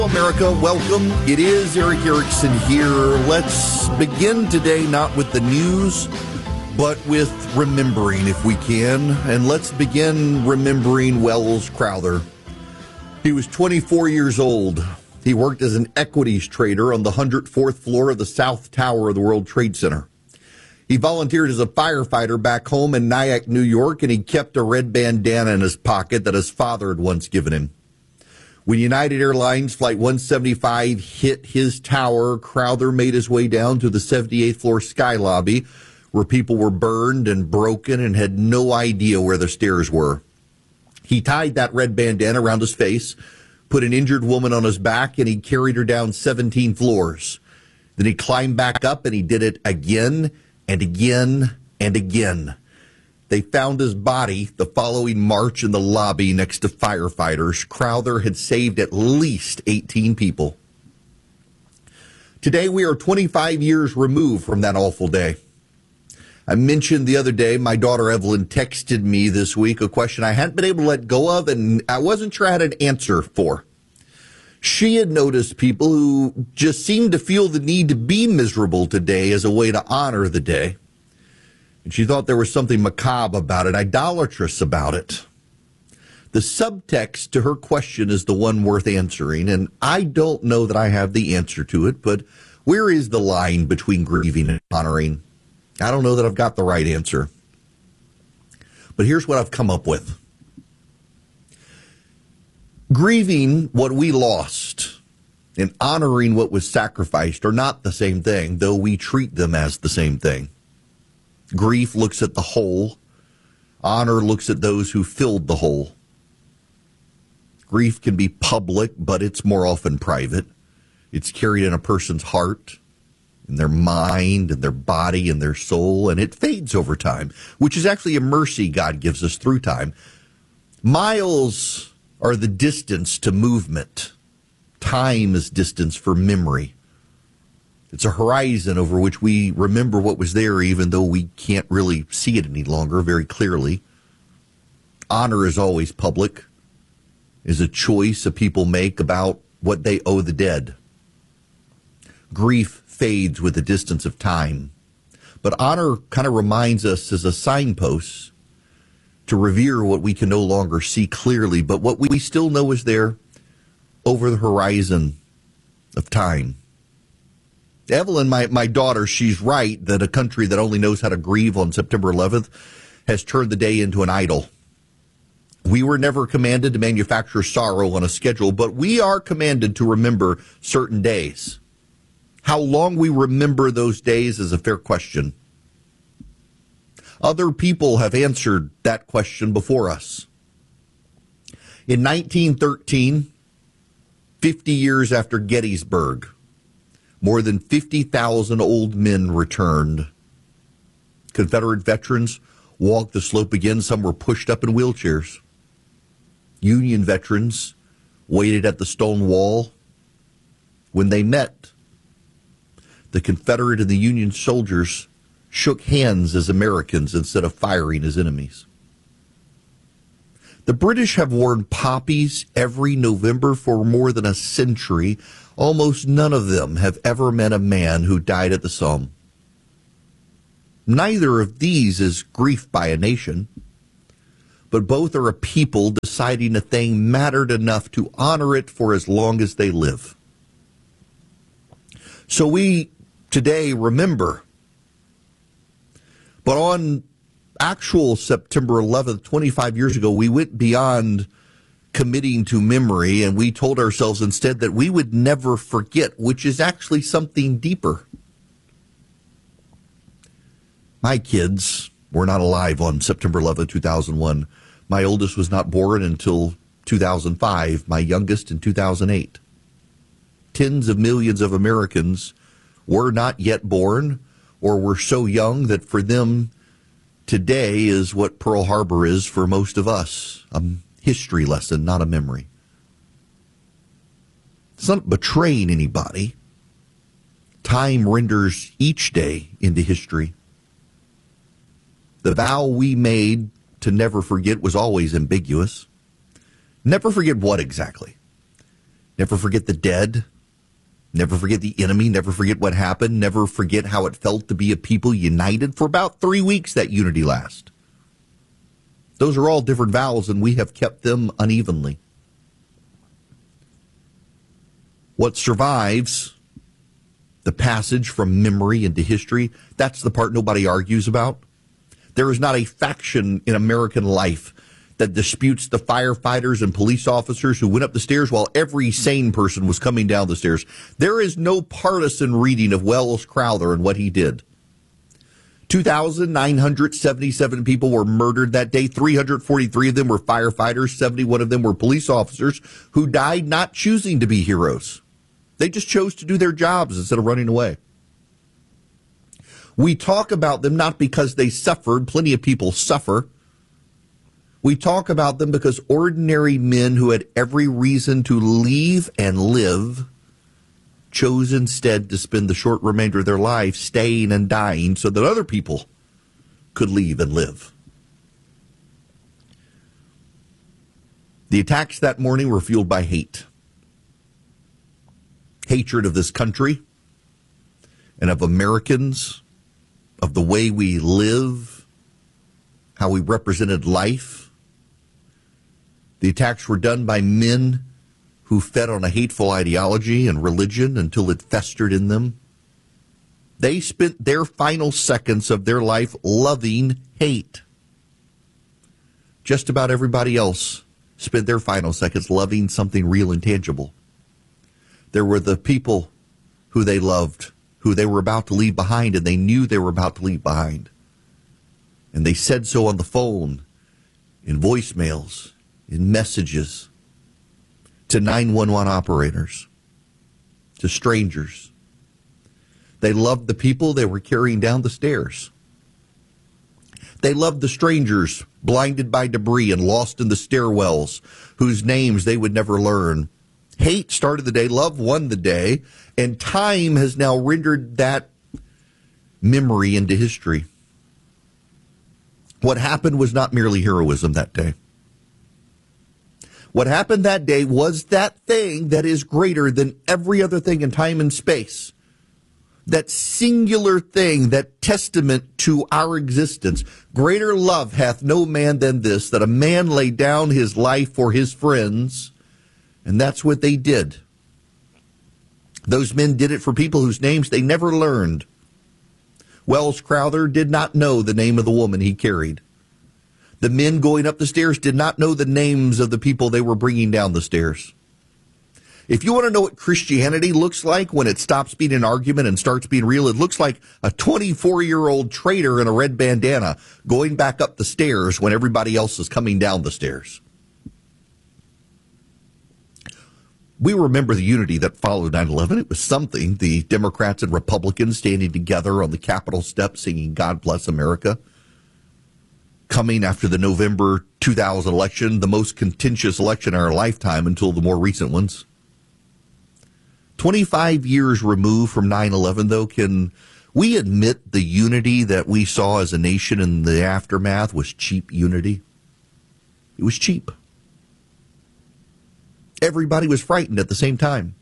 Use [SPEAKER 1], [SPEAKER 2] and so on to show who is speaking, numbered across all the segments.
[SPEAKER 1] America, welcome. It is Eric Erickson here. Let's begin today not with the news, but with remembering if we can. And let's begin remembering Welles Crowther. He was 24 years old. He worked as an equities trader on the 104th floor of the South Tower of the World Trade Center. He volunteered as a firefighter back home in Nyack, New York, and he kept a red bandana in his pocket that his father had once given him. When United Airlines Flight 175 hit his tower, Crowther made his way down to the 78th floor sky lobby, where people were burned and broken and had no idea where the stairs were. He tied that red bandana around his face, put an injured woman on his back, and he carried her down 17 floors. Then he climbed back up, and he did it again and again and again. They found his body the following March in the lobby next to firefighters. Crowther had saved at least 18 people. Today, we are 25 years removed from that awful day. I mentioned the other day, my daughter Evelyn texted me this week a question I hadn't been able to let go of, and I wasn't sure I had an answer for. She had noticed people who just seemed to feel the need to be miserable today as a way to honor the day. And she thought there was something macabre about it, idolatrous about it. The subtext to her question is the one worth answering, and I don't know that I have the answer to it, but where is the line between grieving and honoring? I don't know that I've got the right answer. But here's what I've come up with. Grieving what we lost and honoring what was sacrificed are not the same thing, though we treat them as the same thing. Grief looks at the whole. Honor looks at those who filled the hole. Grief can be public, but it's more often private. It's carried in a person's heart, in their mind, in their body, in their soul, and it fades over time, which is actually a mercy God gives us through time. Miles are the distance to movement. Time is distance for memory. It's a horizon over which we remember what was there, even though we can't really see it any longer very clearly. Honor is always public, is a choice that people make about what they owe the dead. Grief fades with the distance of time. But honor kind of reminds us as a signpost to revere what we can no longer see clearly, but what we still know is there over the horizon of time. Evelyn, my daughter, she's right that a country that only knows how to grieve on September 11th has turned the day into an idol. We were never commanded to manufacture sorrow on a schedule, but we are commanded to remember certain days. How long we remember those days is a fair question. Other people have answered that question before us. In 1913, 50 years after Gettysburg, more than 50,000 old men returned. Confederate veterans walked the slope again. Some were pushed up in wheelchairs. Union veterans waited at the stone wall. When they met, the Confederate and the Union soldiers shook hands as Americans instead of firing as enemies. The British have worn poppies every November for more than a century. Almost none of them have ever met a man who died at the Somme. Neither of these is grief by a nation, but both are a people deciding a thing mattered enough to honor it for as long as they live. So we today remember, but on actual September 11th, 25 years ago, we went beyond committing to memory, and we told ourselves instead that we would never forget, which is actually something deeper. My kids were not alive on September 11th, 2001. My oldest was not born until 2005, my youngest in 2008. Tens of millions of Americans were not yet born or were so young that for them, today is what Pearl Harbor is for most of us, a history lesson, not a memory. It's not betraying anybody. Time renders each day into history. The vow we made to never forget was always ambiguous. Never forget what exactly? Never forget the dead. Never forget the enemy. Never forget what happened. Never forget how it felt to be a people united. For about 3 weeks, that unity lasts. Those are all different vows, and we have kept them unevenly. What survives the passage from memory into history, that's the part nobody argues about. There is not a faction in American life that disputes the firefighters and police officers who went up the stairs while every sane person was coming down the stairs. There is no partisan reading of Welles Crowther and what he did. 2,977 people were murdered that day. 343 of them were firefighters. 71 of them were police officers who died not choosing to be heroes. They just chose to do their jobs instead of running away. We talk about them not because they suffered. Plenty of people suffer. We talk about them because ordinary men who had every reason to leave and live chose instead to spend the short remainder of their life staying and dying so that other people could leave and live. The attacks that morning were fueled by hate. Hatred of this country and of Americans, of the way we live, how we represented life. The attacks were done by men who fed on a hateful ideology and religion until it festered in them. They spent their final seconds of their life loving hate. Just about everybody else spent their final seconds loving something real and tangible. There were the people who they loved, who they were about to leave behind, and they knew they were about to leave behind. And they said so on the phone, in voicemails, in messages, to 911 operators, to strangers. They loved the people they were carrying down the stairs. They loved the strangers blinded by debris and lost in the stairwells, whose names they would never learn. Hate started the day, love won the day, and time has now rendered that memory into history. What happened was not merely heroism that day. What happened that day was that thing that is greater than every other thing in time and space. That singular thing, that testament to our existence. Greater love hath no man than this, that a man lay down his life for his friends. And that's what they did. Those men did it for people whose names they never learned. Welles Crowther did not know the name of the woman he carried. The men going up the stairs did not know the names of the people they were bringing down the stairs. If you want to know what Christianity looks like when it stops being an argument and starts being real, it looks like a 24-year-old traitor in a red bandana going back up the stairs when everybody else is coming down the stairs. We remember the unity that followed 9/11. It was something. The Democrats and Republicans standing together on the Capitol steps singing God Bless America. Coming after the November 2000 election, the most contentious election in our lifetime until the more recent ones. 25 years removed from 9/11, though, can we admit the unity that we saw as a nation in the aftermath was cheap unity? It was cheap. Everybody was frightened at the same time.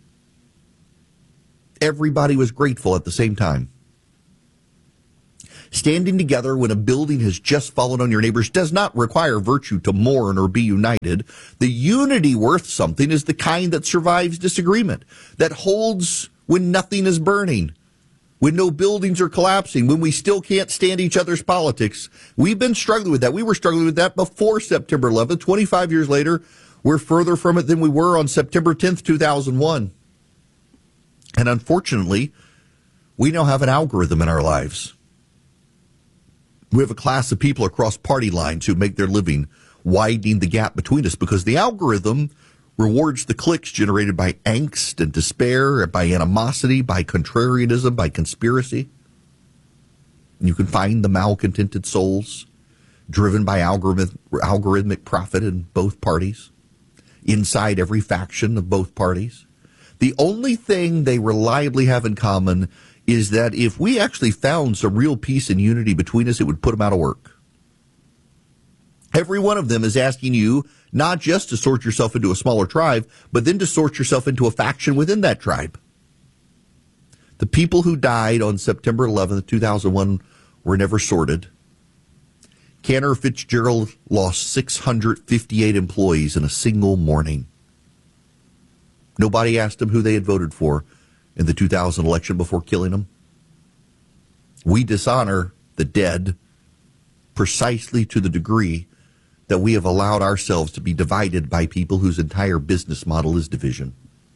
[SPEAKER 1] Everybody was grateful at the same time. Standing together when a building has just fallen on your neighbors does not require virtue to mourn or be united. The unity worth something is the kind that survives disagreement, that holds when nothing is burning, when no buildings are collapsing, when we still can't stand each other's politics. We've been struggling with that. We were struggling with that before September 11th. 25 years later, we're further from it than we were on September 10th, 2001. And unfortunately, we now have an algorithm in our lives. We have a class of people across party lines who make their living widening the gap between us because the algorithm rewards the clicks generated by angst and despair, by animosity, by contrarianism, by conspiracy. You can find the malcontented souls driven by algorithmic profit in both parties, inside every faction of both parties. The only thing they reliably have in common is that if we actually found some real peace and unity between us, it would put them out of work. Every one of them is asking you not just to sort yourself into a smaller tribe, but then to sort yourself into a faction within that tribe. The people who died on September 11th, 2001 were never sorted. Cantor Fitzgerald lost 658 employees in a single morning. Nobody asked them who they had voted for in the 2000 election before killing them. We dishonor the dead precisely to the degree that we have allowed ourselves to be divided by people whose entire business model is division.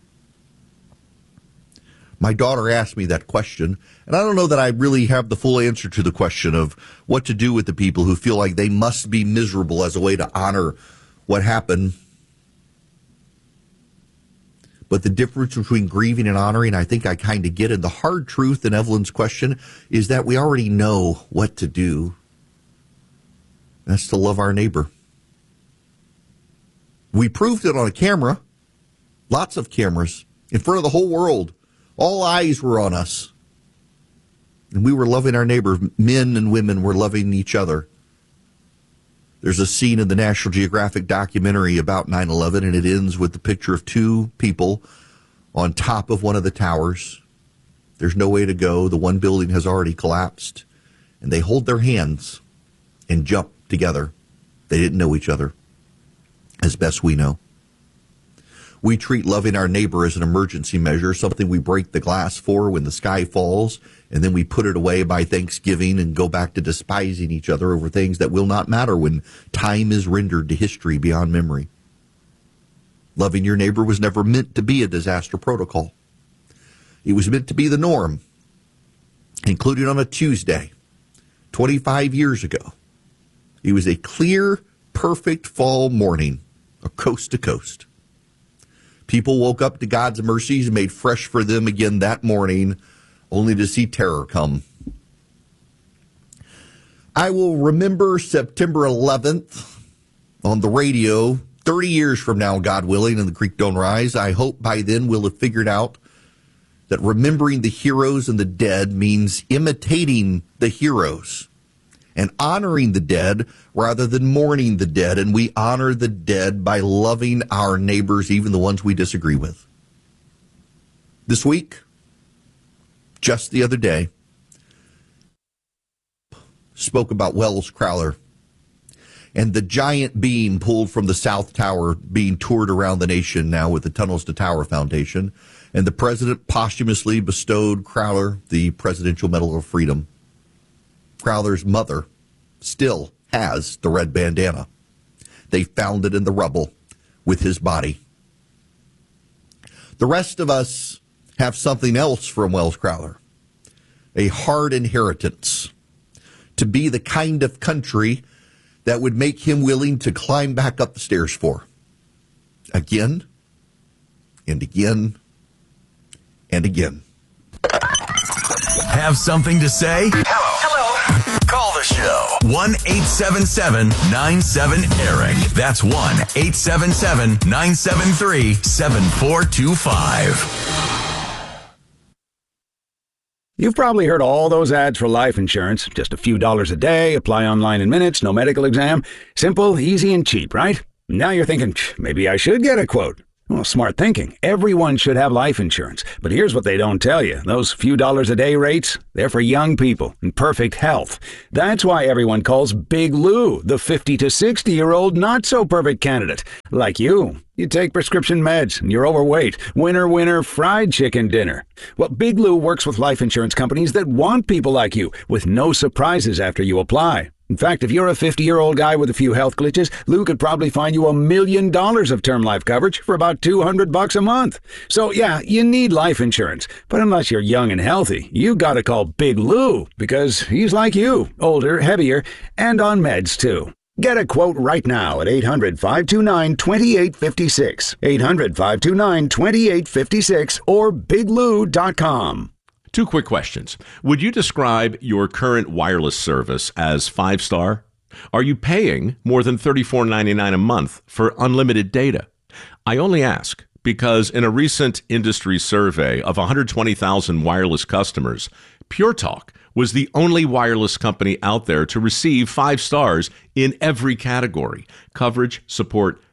[SPEAKER 1] My daughter asked me that question, and I don't know that I really have the full answer to the question of what to do with the people who feel like they must be miserable as a way to honor what happened. But the difference between grieving and honoring, I think I kind of get it. The hard truth in Evelyn's question is that we already know what to do. That's to love our neighbor. We proved it on a camera, lots of cameras, in front of the whole world. All eyes were on us. And we were loving our neighbor. Men and women were loving each other. There's a scene in the National Geographic documentary about 9/11, and it ends with the picture of two people on top of one of the towers. There's no way to go. The one building has already collapsed. And they hold their hands and jump together. They didn't know each other, as best we know. We treat loving our neighbor as an emergency measure, something we break the glass for when the sky falls, and then we put it away by Thanksgiving and go back to despising each other over things that will not matter when time is rendered to history beyond memory. Loving your neighbor was never meant to be a disaster protocol. It was meant to be the norm, including on a Tuesday, 25 years ago. It was a clear, perfect fall morning, coast to coast. People woke up to God's mercies made fresh for them again that morning, only to see terror come. I will remember September 11th on the radio 30 years from now, God willing, and the creek don't rise. I hope by then we'll have figured out that remembering the heroes and the dead means imitating the heroes and honoring the dead rather than mourning the dead. And we honor the dead by loving our neighbors, even the ones we disagree with. This week, just the other day, spoke about Wells Crowther and the giant beam pulled from the South Tower being toured around the nation now with the Tunnels to Tower Foundation. And the president posthumously bestowed Crowther the Presidential Medal of Freedom. Crowther's mother still has the red bandana. They found it in the rubble with his body. The rest of us have something else from Wells Crowther, a hard inheritance, to be the kind of country that would make him willing to climb back up the stairs for. Again and again and again.
[SPEAKER 2] Have something to say? Hello. Call the show. 1-877-97-ERIC. That's 1-877-973-7425.
[SPEAKER 3] You've probably heard all those ads for life insurance. Just a few dollars a day, apply online in minutes, no medical exam. Simple, easy, and cheap, right? Now you're thinking, maybe I should get a quote. Well, smart thinking. Everyone should have life insurance. But here's what they don't tell you. Those few dollars a day rates, they're for young people in perfect health. That's why everyone calls Big Lou the 50 to 60-year-old not-so-perfect candidate. Like you. You take prescription meds, and you're overweight. Winner, winner, fried chicken dinner. Well, Big Lou works with life insurance companies that want people like you, with no surprises after you apply. In fact, if you're a 50-year-old guy with a few health glitches, Lou could probably find you $1 million of term life coverage for about $200 a month. So yeah, you need life insurance. But unless you're young and healthy, you gotta call Big Lou, because he's like you, older, heavier, and on meds too. Get a quote right now at 800-529-2856. 800-529-2856 or biglou.com.
[SPEAKER 4] Two quick questions. Would you describe your current wireless service as 5-star? Are you paying more than $34.99 a month for unlimited data? I only ask because in a recent industry survey of 120,000 wireless customers, Pure Talk was the only wireless company out there to receive 5 stars in every category: coverage, support,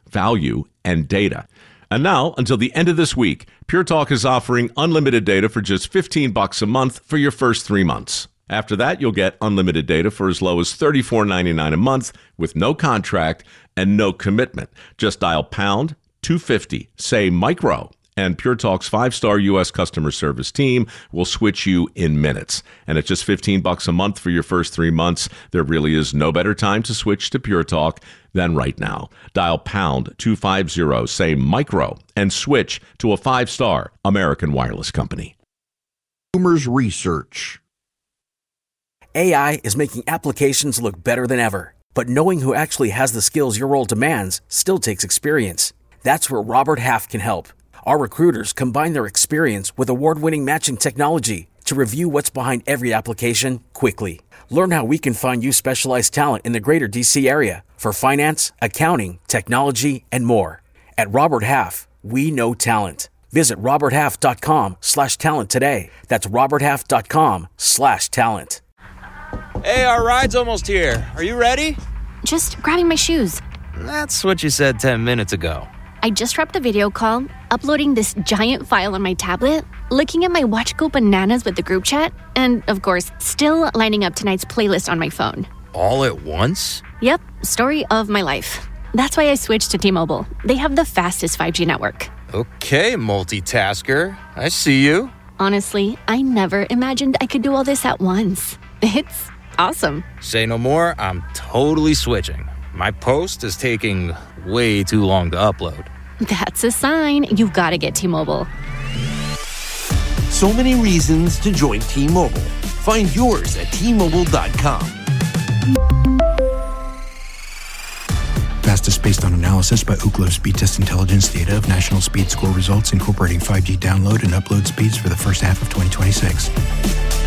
[SPEAKER 4] value, and data. And now, until the end of this week, Pure Talk is offering unlimited data for just $15 a month for your first 3 months. After that, you'll get unlimited data for as low as $34.99 a month with no contract and no commitment. Just dial pound 250, say micro, and Pure Talk's 5-star U.S. customer service team will switch you in minutes. And at just $15 a month for your first 3 months, there really is no better time to switch to Pure Talk than right now. Dial pound 250, say micro, and switch to a 5-star American wireless company.
[SPEAKER 1] Boomers Research.
[SPEAKER 5] AI is making applications look better than ever. But knowing who actually has the skills your role demands still takes experience. That's where Robert Half can help. Our recruiters combine their experience with award-winning matching technology to review what's behind every application quickly. Learn how we can find you specialized talent in the greater D.C. area for finance, accounting, technology, and more. At Robert Half, we know talent. Visit roberthalf.com/talent today. That's roberthalf.com/talent.
[SPEAKER 6] Hey, our ride's almost here. Are you ready?
[SPEAKER 7] Just grabbing my shoes.
[SPEAKER 6] That's what you said 10 minutes ago.
[SPEAKER 7] I just wrapped the video call, uploading this giant file on my tablet, looking at my watch go bananas with the group chat, and, of course, still lining up tonight's playlist on my phone.
[SPEAKER 6] All at once?
[SPEAKER 7] Yep, story of my life. That's why I switched to T-Mobile. They have the fastest 5G network.
[SPEAKER 6] Okay, multitasker. I see you.
[SPEAKER 7] Honestly, I never imagined I could do all this at once. It's awesome.
[SPEAKER 6] Say no more, I'm totally switching. My post is taking way too long to upload.
[SPEAKER 7] That's a sign you've got to get T-Mobile.
[SPEAKER 2] So many reasons to join T-Mobile. Find yours at T-Mobile.com.
[SPEAKER 8] Fastest based on analysis by Ookla Speed Test Intelligence data of national speed score results incorporating 5G download and upload speeds for the first half of 2026.